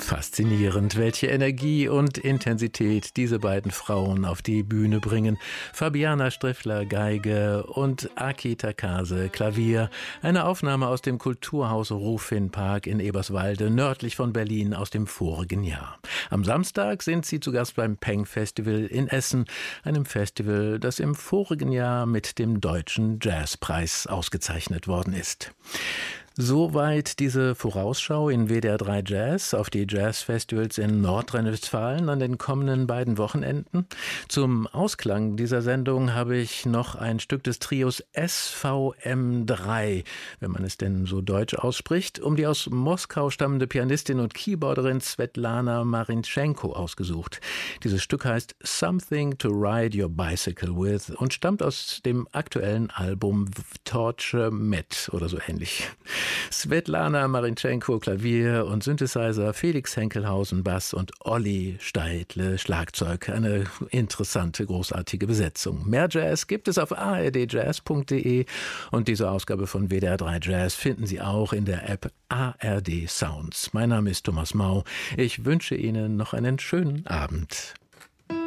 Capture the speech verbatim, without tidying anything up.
Faszinierend, welche Energie und Intensität diese beiden Frauen auf die Bühne bringen. Fabiana Striffler, Geige und Aki Takase, Klavier. Eine Aufnahme aus dem Kulturhaus Rufinpark in Eberswalde, nördlich von Berlin aus dem vorigen Jahr. Am Samstag sind sie zu Gast beim Peng Festival in Essen, einem Festival, das im vorigen Jahr mit dem Deutschen Jazzpreis ausgezeichnet worden ist. Soweit diese Vorausschau in W D R drei Jazz auf die Jazzfestivals in Nordrhein-Westfalen an den kommenden beiden Wochenenden. Zum Ausklang dieser Sendung habe ich noch ein Stück des Trios S V M drei, wenn man es denn so deutsch ausspricht, um die aus Moskau stammende Pianistin und Keyboarderin Svetlana Marinchenko ausgesucht. Dieses Stück heißt Something to Ride Your Bicycle With und stammt aus dem aktuellen Album Torture Met oder so ähnlich. Svetlana Marinchenko, Klavier und Synthesizer, Felix Henkelhausen, Bass und Olli Steidle, Schlagzeug. Eine interessante, großartige Besetzung. Mehr Jazz gibt es auf a r d jazz punkt d e und diese Ausgabe von W D R drei Jazz finden Sie auch in der App A R D Sounds. Mein Name ist Thomas Mau. Ich wünsche Ihnen noch einen schönen Abend.